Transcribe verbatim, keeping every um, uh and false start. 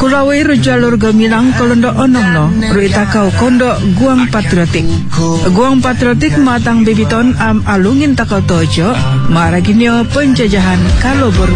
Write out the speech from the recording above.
Kulawai jalur gamilang kolondo onong no, ruita kau kondo guang patriotik. Guang patriotik matang bebiton am alungin takau tojo, maraginyo penjajahan kalau